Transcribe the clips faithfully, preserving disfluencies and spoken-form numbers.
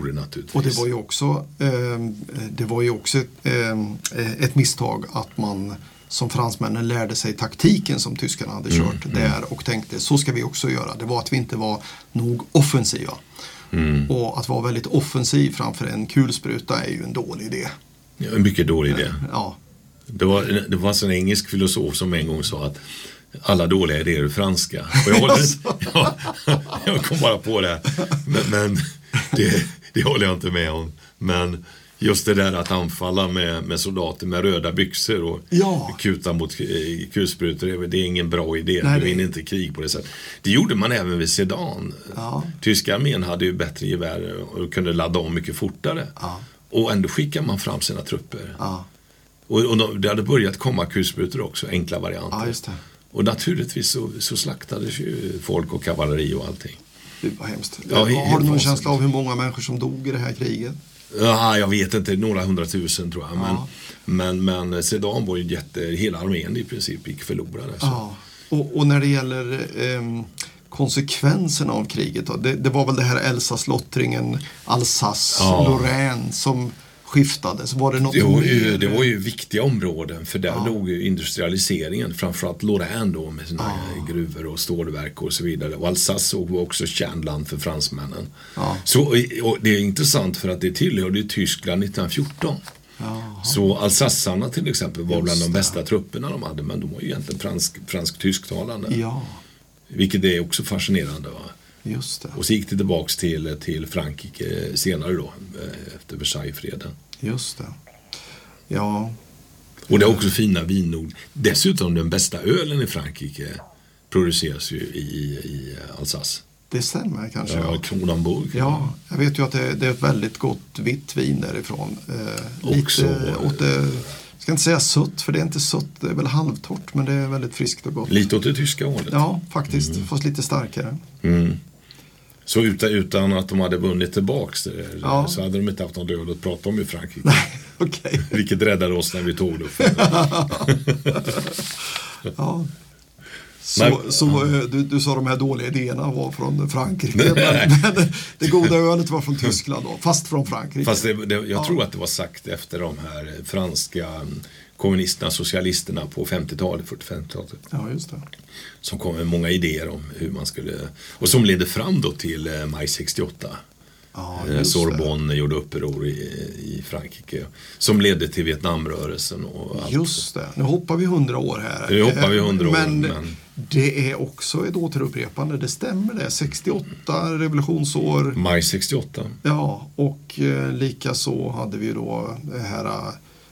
gjorde naturligtvis. Och det var ju också, eh, det var ju också ett, eh, ett misstag att man som fransmännen lärde sig taktiken som tyskarna hade kört mm, där mm. och tänkte så ska vi också göra. Det var att vi inte var nog offensiva. Mm. Och att vara väldigt offensiv framför en kulspruta är ju en dålig idé. Ja, en mycket dålig idé. Ja. Det var, det var en engelsk filosof som en gång sa att alla dåliga idéer är franska. Och jag, håller, ja, jag kom bara på det. Men, men det, det håller jag inte med om. Men just det där att anfalla med, med soldater med röda byxor och ja. kuta mot kulsprutor, det är ingen bra idé. Nej, det vinner inte krig på det sättet. Det gjorde man även vid Sedan. Ja. Tyska armén hade ju bättre gevär och kunde ladda om mycket fortare. Ja. Och ändå skickar man fram sina trupper. Ja. Och, och de, det hade börjat komma kulsprutor också, enkla varianter. Ja, just det. Och naturligtvis så, så slaktades ju folk och kavalleri och allting. Det var hemskt. Ja, har du någon känsla av hur många människor som dog i det här kriget? Ja, jag vet inte, några hundratusen tror jag. Ja. Men, men, men Sedan var ju jätte, hela armén i princip gick förlorade. Så. Ja. Och, och när det gäller eh, konsekvenserna av kriget då, det, det var väl det här Elsass-lottringen, Alsace, ja. Lorraine som skiftades. Var det något det, var ju, det var ju viktiga områden för där ja. låg ju industrialiseringen, framförallt Lorraine då med sina ja. gruvor och stålverk och så vidare. Och Alsace var också kärnland för fransmännen. Ja. Så och det är intressant för att det tillhörde Tyskland nittonhundrafjorton. Ja. Så alsassarna till exempel var bland de bästa trupperna de hade, men de var ju egentligen fransk, fransk-tysktalande. Ja. Vilket är också fascinerande, va? Just det. Och så gick det tillbaks till, till Frankrike senare då, efter Versaillesfreden. Just det. Ja. Och det är också fina vinord. Dessutom den bästa ölen i Frankrike produceras ju i, i Alsace. Det stämmer kanske. Ja, Kronenbourg. Ja, jag vet ju att det, det är ett väldigt gott vitt vin därifrån. Eh, också. Lite åt det, jag ska inte säga sött, för det är inte sött, det är väl halvtorrt, men det är väldigt friskt och gott. Lite åt det tyska hållet. Ja, faktiskt. Mm. Fast lite starkare. Mm. Så utan, utan att de hade vunnit tillbaks det, ja. så hade de inte haft någon död att prata om i Frankrike. Nej, okay. Vilket räddade oss när vi tog det. Ja. Så, men, så ja. du, du sa de här dåliga idéerna var från Frankrike, men, men det goda ölet var från Tyskland då, fast från Frankrike. Fast det, det, jag ja. tror att det var sagt efter de här franska kommunisterna, socialisterna på femtiotalet, fyrtiofemtalet. Ja, just det. Som kom med många idéer om hur man skulle, och som ledde fram då till eh, maj sextioåtta. Ja, Sorbonne gjorde uppror i, i Frankrike som ledde till Vietnamrörelsen och allt. Just det, nu hoppar vi hundra år här. Nu hoppar vi hundra år. Men, men det är också ett återupprepande, det stämmer det. sextioåtta, revolutionsår. maj sextioåtta. Ja, och eh, lika så hade vi då det här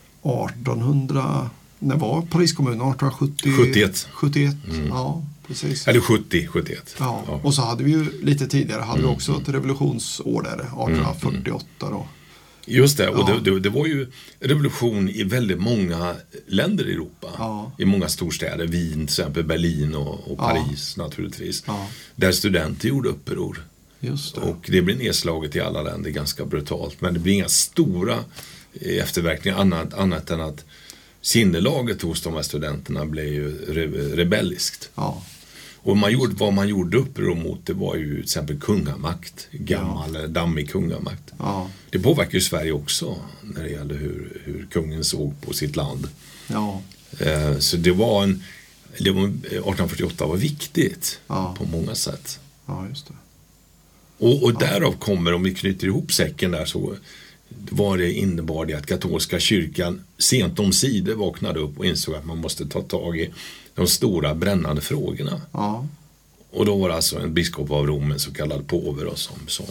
artonhundra, när var Pariskommunen? artonhundrasjuttio? sjuttioett. sjuttioett, mm. ja. Precis. Eller sjuttio, sjuttioett. Ja. Ja. Och så hade vi ju lite tidigare hade mm. vi också ett revolutionsår där, artonhundrafyrtioåtta då. Just det, och ja. det, det, det var ju revolution i väldigt många länder i Europa. Ja. I många storstäder, Wien till exempel, Berlin och, och Paris ja. naturligtvis. Ja. Där studenter gjorde uppror. Just det. Och det blev nedslaget i alla länder ganska brutalt. Men det blir inga stora efterverkningar annat, annat än att sinnelaget hos de här studenterna blev ju re- rebelliskt. Ja. Och man gjorde, vad man gjorde uppror mot, det var ju till exempel kungamakt, gammal ja. dammig kungamakt. Ja. Det påverkar ju Sverige också när det gäller hur, hur kungen såg på sitt land. Ja. Eh, så det var en, det var, arton fyrtioåtta var viktigt ja. på många sätt. Ja, just det. Och, och därav kommer, om vi knyter ihop säcken där, så var det innebar det att katolska kyrkan sent om sidor vaknade upp och insåg att man måste ta tag i de stora brännande frågorna. Ja. Och då var det alltså en biskop av Rom, en så kallad påve då, som, som,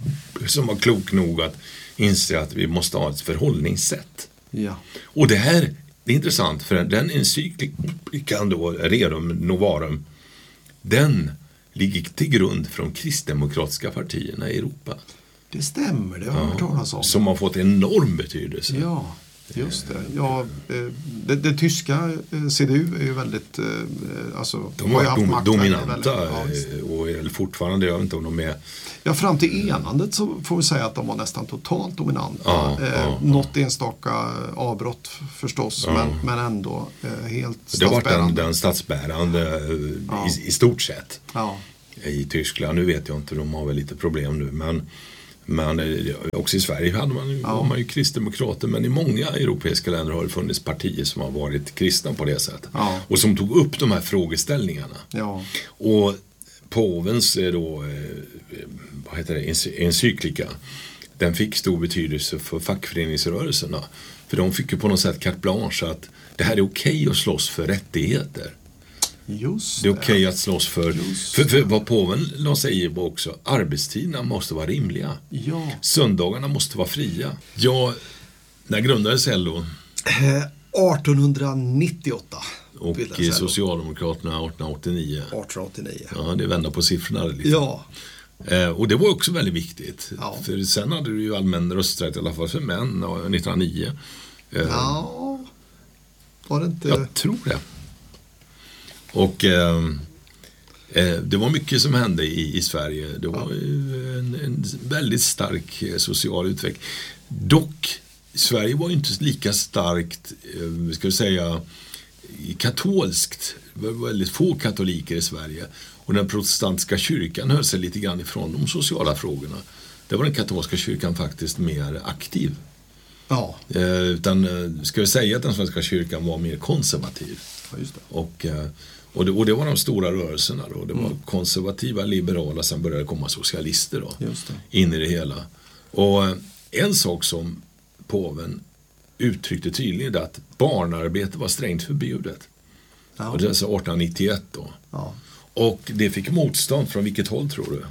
som var klok nog att inse att vi måste ha ett förhållningssätt. Ja. Och det här, det är intressant, för den encyklikan då, Rerum Novarum, den ligger till grund för de kristdemokratiska partierna i Europa. Det stämmer, det har jag hört talas om. Som har fått enorm betydelse. Ja, just det. Ja, det, det tyska C D U är ju väldigt, alltså, de har varit dom, dominanta väldigt, ja, och är fortfarande, jag vet inte om de är... Ja, fram till enandet så får vi säga att de var nästan totalt dominanta. Ja, eh, ja, något ja. enstaka avbrott förstås, ja. men, men ändå eh, helt statsbärande. Det har varit den, den statsbärande ja. i, i stort sett ja. i Tyskland. Nu vet jag inte, de har väl lite problem nu, men Men eh, också i Sverige hade man, ja. var man ju kristdemokrater, men i många europeiska länder har det funnits partier som har varit kristna på det sättet. Ja. Och som tog upp de här frågeställningarna. Ja. Och påvens då, eh, vad heter det, encyklika, den fick stor betydelse för fackföreningsrörelserna. För de fick ju på något sätt carte blanche att det här är okej att slåss för rättigheter. Just det är okej att slåss för, Just för, för vad påven la säger på också, arbetstiderna måste vara rimliga. Ja. Söndagarna måste vara fria. Ja, när grundades L O? Eh, arton nittioåtta. Och Socialdemokraterna arton åttionio. arton åttionio. Ja, det vända på siffrorna lite. Ja. Eh, och det var också väldigt viktigt. Ja. För sen hade du ju allmän rösträtt i alla fall för män nittonhundranio. Eh, ja. Var det inte... Jag tror det. Och eh, eh, det var mycket som hände i, i Sverige. Det var ja. en, en väldigt stark social utveckling. Dock, Sverige var ju inte lika starkt, eh, ska vi säga, katolskt. Det var väldigt få katoliker i Sverige. Och den protestantiska kyrkan höll sig lite grann ifrån de sociala frågorna. Där var den katolska kyrkan faktiskt mer aktiv. Ja. Eh, utan, ska vi säga att den svenska kyrkan var mer konservativ. Ja, just det. Och, och, det, och det var de stora rörelserna då. Det var mm. konservativa, liberala, sen började det komma socialister då. Just det. In i det hela. Och en sak som påven uttryckte tydligt är att barnarbete var strängt förbjudet. Ja. Och det är alltså arton nittioett då. Ja. Och det fick motstånd från vilket håll tror du?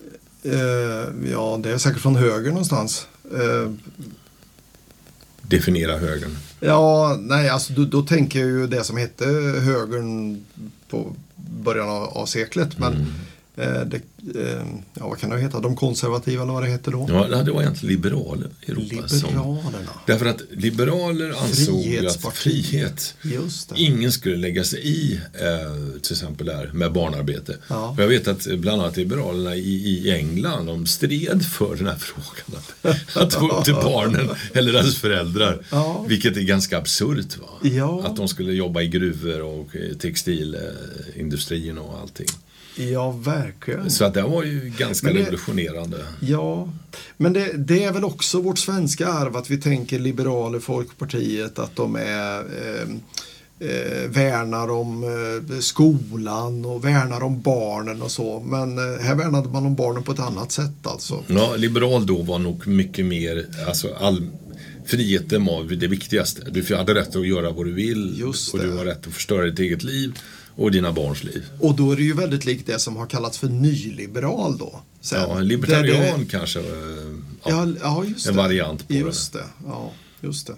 Eh, ja, det är säkert från höger någonstans. Eh, Definiera högern. Ja, nej, alltså då, då tänker jag ju det som hette högern på början av, av seklet. Men mm. eh, det, eh, ja, vad kan det heta? De konservativa eller vad det heter då? Ja, det var egentligen liberaler i Europa. Liberalerna. Som, därför att liberaler ansåg att frihet, just det. Ingen skulle lägga sig i eh, till exempel där med barnarbete. Ja. Och jag vet att bland annat liberalerna i, i England, de stred för den här frågan. Att, att få upp till barnen eller deras föräldrar. Ja. Vilket är ganska absurt va? Ja. Att de skulle jobba i gruvor och textilindustrin och allting. Ja, verkligen. Så att det var ju ganska det, revolutionerande. Ja, men det, det är väl också vårt svenska arv att vi tänker liberaler, Folkpartiet, att de är eh, eh, värnar om eh, skolan och värnar om barnen och så. Men eh, här värnade man om barnen på ett annat sätt alltså. Ja, liberal då var nog mycket mer, alltså all, friheten var det viktigaste. Du hade rätt att göra vad du vill. Just och det. du har rätt att förstöra ditt eget liv. Och dina barns liv. Och då är det ju väldigt likt det som har kallats för nyliberal då. Sen. Ja, en libertarian det, kanske. Ja, ja, ja, just en det. variant på just det. det. Ja, just det.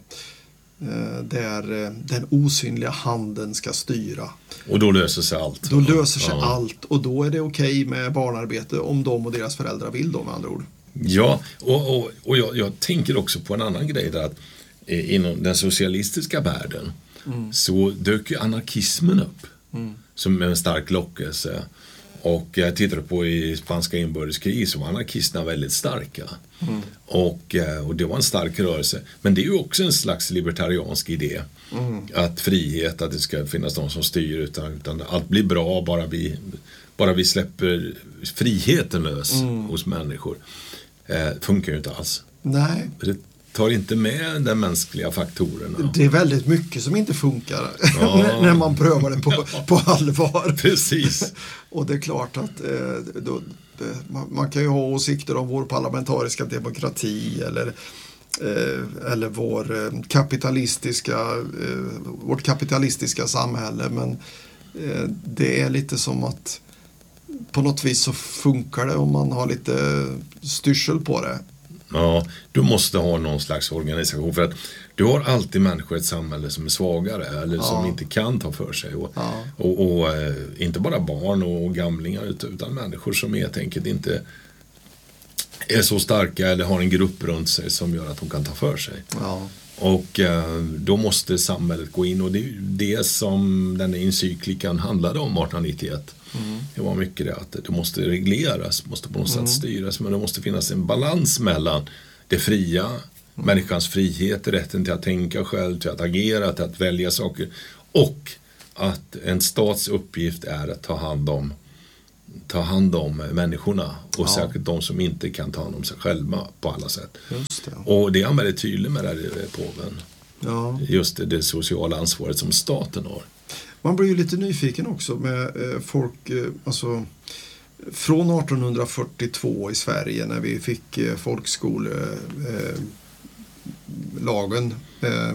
Där eh, den osynliga handen ska styra. Och då löser sig allt. Då löser sig ja. allt. Och då är det okej med barnarbete om de och deras föräldrar vill då med andra ord. Ja, och, och, och jag, jag tänker också på en annan grej där att eh, inom den socialistiska världen mm. så dök ju anarkismen upp. Mm. Som en stark lockelse. Och jag tittade på i spanska inbördeskrig så var anarkisterna väldigt starka. Mm. Och, och det var en stark rörelse. Men det är ju också en slags libertariansk idé. Mm. Att frihet, att det ska finnas de som styr utan, utan allt blir bra bara vi, bara vi släpper friheten lös mm. hos människor. Eh, funkar ju inte alls. Nej. Det tar inte med de mänskliga faktorerna. Det är väldigt mycket som inte funkar ja. när man prövar det på, på allvar. Precis. Och det är klart att eh, då, man, man kan ju ha åsikter om vår parlamentariska demokrati eller, eh, eller vår eh, kapitalistiska, eh, vårt kapitalistiska samhälle. Men eh, det är lite som att på något vis så funkar det om man har lite styrsel på det. Ja, du måste ha någon slags organisation för att du har alltid människor i ett samhälle som är svagare eller ja. som inte kan ta för sig och, ja. och, och, och äh, inte bara barn och gamlingar utan människor som helt enkelt inte är så starka eller har en grupp runt sig som gör att de kan ta för sig. Ja. Och äh, då måste samhället gå in och det är det som den encyklikan handlade om arton nittioett. Mm. Det var mycket det att det måste regleras, måste på något mm. sätt styras, men det måste finnas en balans mellan det fria, mm. människans frihet, rätten till att tänka själv, till att agera, till att välja saker och att en stats uppgift är att ta hand om ta hand om människorna och Ja. särskilt de som inte kan ta hand om sig själva på alla sätt. Just det. Och det är han väldigt tydlig med där, påven. Ja. Just det, det sociala ansvaret som staten har. Man blir ju lite nyfiken också med eh, folk, eh, alltså från arton fyrtiotvå i Sverige när vi fick eh, folkskollagen eh, eh,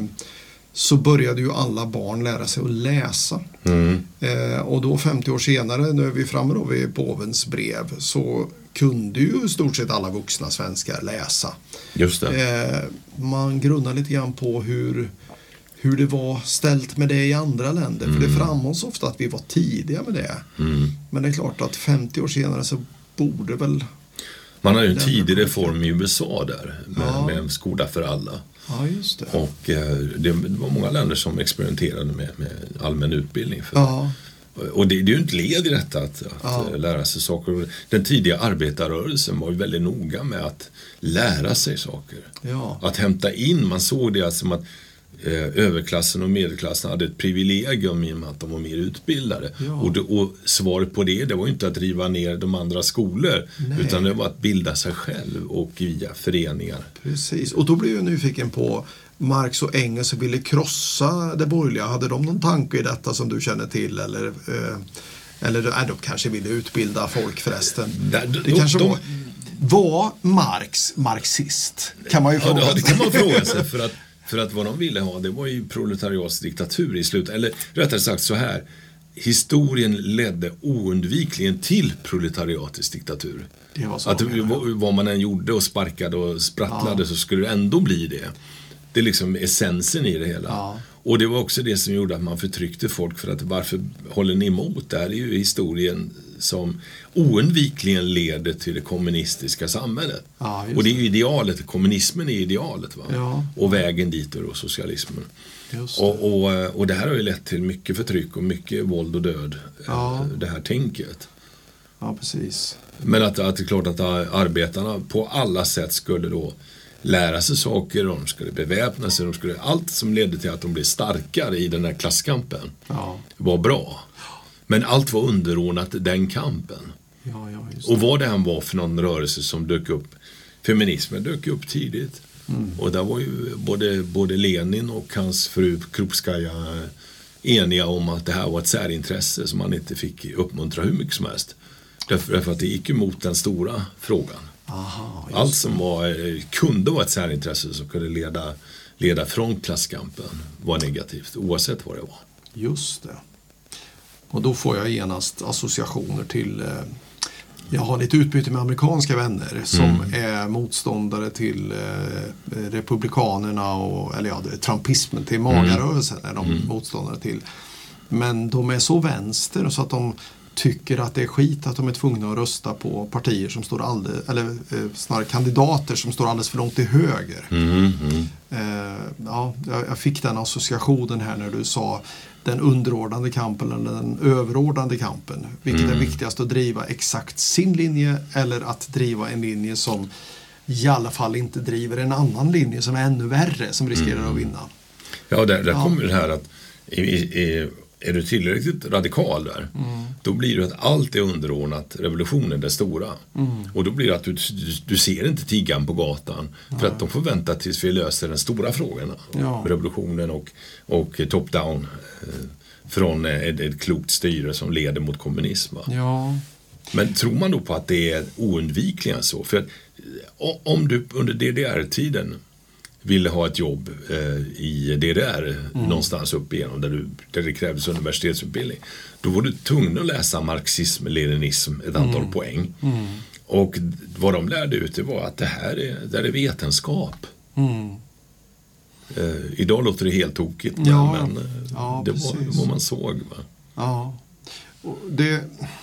så började ju alla barn lära sig att läsa. Mm. Eh, och då femtio år senare, nu är vi framme då vid påvens brev, så kunde ju i stort sett alla vuxna svenskar läsa. Just det. Eh, man grunnar lite grann på hur, hur det var ställt med det i andra länder. Mm. För det framhålls ofta att vi var tidiga med det. Mm. Men det är klart att femtio år senare så borde väl... Man har ju en tidig reform i U S A där med, Ja. med en skola för alla. Ja, just det. Och eh, det var många länder som experimenterade med, med allmän utbildning. För, Ja, Och det, det är ju ett led i detta att, att Ja. lära sig saker. Den tidiga arbetarrörelsen var ju väldigt noga med att lära sig saker. ja. Att hämta in, man såg det som att eh, överklassen och medelklassen hade ett privilegium i och med att de var mer utbildade. Ja. Och, det, och svaret på det, det var ju inte att riva ner de andra skolor, Nej. utan det var att bilda sig själv och via föreningar. Precis. Och då blir jag nyfiken på Marx och Engels ville krossa det borgerliga. Hade de någon tanke i detta som du känner till? Eller, eh, eller nej, de kanske ville utbilda folk förresten. Där, Det de, kanske de, var, var Marx marxist? Kan man ju ja, fråga. ja, det kan man fråga sig, för att, för att vad de ville ha, det var ju proletariatsdiktatur i slut. Eller rättare sagt så här, historien ledde oundvikligen till proletariatisk diktatur. Det var så. Att vad, vad man än gjorde och sparkade och sprattlade, Ja. så skulle det ändå bli det. Det är liksom essensen i det hela. Ja. Och det var också det som gjorde att man förtryckte folk, för att varför håller ni emot? Det här är ju historien som oundvikligen leder till det kommunistiska samhället. Ja, just och det är ju idealet, kommunismen är idealet, va? Ja. Och vägen dit är då socialismen. Just det. Och, och, och det här har ju lett till mycket förtryck och mycket våld och död, Ja. det här tänket. Ja, precis. Men att, att det är klart att arbetarna på alla sätt skulle då lära sig saker, de skulle beväpna sig, de skulle, allt som ledde till att de blev starkare i den här klasskampen Ja, var bra. Men allt var underordnat den kampen. ja, ja just Och vad det än var för någon rörelse som dök upp, feminismen dök upp tidigt. Mm. Och där var ju både, både Lenin och hans fru Krupskaja eniga om att det här var ett särintresse som man inte fick uppmuntra hur mycket som helst. Därför, därför att det gick emot den stora frågan. Aha, just Allt som var, kunde vara ett särintresse som kunde leda, leda från klasskampen var negativt, oavsett vad det var. Just det. Och då får jag genast associationer till... Eh, jag har lite utbyte med amerikanska vänner som Mm. är motståndare till eh, republikanerna och eller ja, det är trumpismen, till magarörelsen är de Mm. motståndare till. Men de är så vänster så att de tycker att det är skit att de är tvungna att rösta på partier som står alldeles, eller eh, snarare kandidater som står alldeles för långt till höger. Mm, mm. Eh, ja, jag, jag fick den associationen här när du sa den underordnade kampen eller den överordnade kampen. Vilket Mm. är viktigast, att driva exakt sin linje eller att driva en linje som i alla fall inte driver en annan linje som är ännu värre, som riskerar Mm. att vinna. Ja, där, där Ja. kommer det här att i, i, är du tillräckligt radikal där, Mm. då blir det att allt är underordnat revolutionen, det stora. Mm. Och då blir det att du, du, du ser inte tiggan på gatan, för att de får vänta tills vi löser den stora frågan. Ja. Revolutionen och, och top-down eh, från ett, ett klokt styre som leder mot kommunism. Va? Ja, Men tror man då på att det är oundvikligen så? För att o- om du under D D R-tiden ville ha ett jobb eh, i D D R Mm. någonstans upp igenom där, du, där det krävdes universitetsutbildning, då var du tvungen att läsa marxism, leninism ett antal Mm. poäng. mm. Och vad de lärde ut det var att det här är, det här är vetenskap. Mm. Eh, idag låter det helt tokigt, men, Ja, men eh, ja, det var precis. vad man såg. Va? Ja. Och det,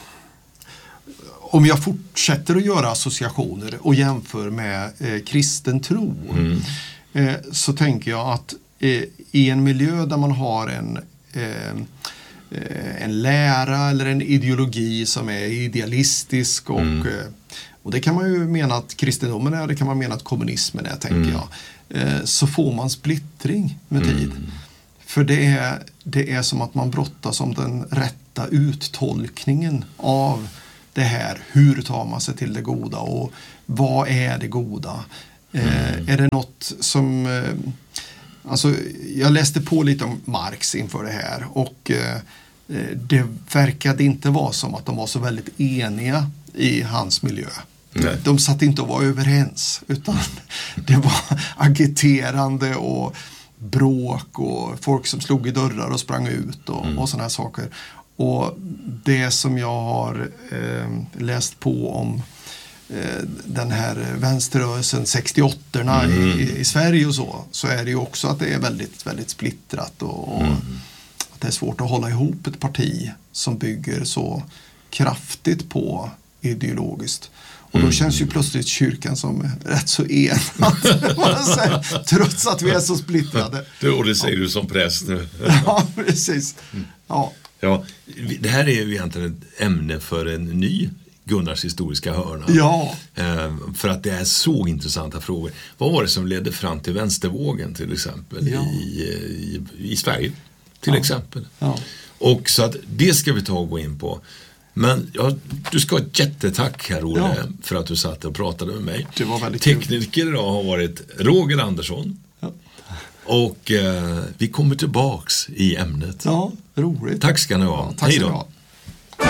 om jag fortsätter att göra associationer och jämför med eh, kristen tro Mm. eh, så tänker jag att eh, i en miljö där man har en, eh, eh, en lära eller en ideologi som är idealistisk och, Mm. eh, och det kan man ju mena att kristendomen är, det kan man mena att kommunismen är, tänker Mm. jag. Eh, så får man splittring med tid. Mm. För det är, det är som att man brottas om den rätta uttolkningen av det här, hur tar man sig till det goda och vad är det goda? Eh, mm. Är det något som... Eh, alltså, jag läste på lite om Marx inför det här och eh, det verkade inte vara som att de var så väldigt eniga i hans miljö. Nej. De satt inte och var överens utan det var agiterande och bråk och folk som slog i dörrar och sprang ut och, mm. och sådana här saker. Och det som jag har eh, läst på om eh, den här vänsterrörelsen sextioåtta mm. i, i Sverige och så, så är det ju också att det är väldigt, väldigt splittrat och, och mm. att det är svårt att hålla ihop ett parti som bygger så kraftigt på ideologiskt. Och då mm. känns ju plötsligt kyrkan som rätt så enad. Trots att vi är så splittrade. Och det säger ja. du som präst nu. Ja, precis. Ja. Ja, det här är ju egentligen ett ämne för en ny Gunnars historiska hörna. Ja. För att det är så intressanta frågor. Vad var det som ledde fram till vänstervågen till exempel ja. i, i, i Sverige? Till ja. exempel. Ja. Och så att det ska vi ta och gå in på. Men ja, du ska ha ett jättetack här, Olle, ja. för att du satt och pratade med mig. Det var väldigt Tekniker idag har varit Roger Andersson. Ja. Och eh, vi kommer tillbaks i ämnet. Ja, roligt. Tack ska ni ha. Ja, tack Hej då. ska ni ha.